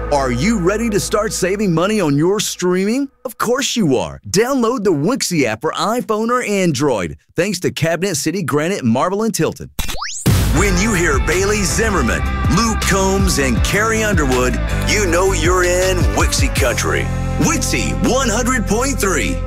Are you ready to start saving money on your streaming? Of course you are. Download the Wixie app for iPhone or Android, thanks to Cabinet City, Granite, Marble, and Tilton. When you hear Bailey Zimmerman, Luke Combs, and Carrie Underwood, you know you're in Wixie country. Wixie 100.3.